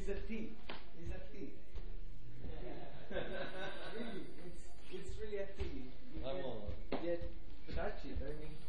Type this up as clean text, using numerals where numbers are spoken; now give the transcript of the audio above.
He's a thief. He's a thief. Really, it's really a thief. You I can won't. get touch it. I mean,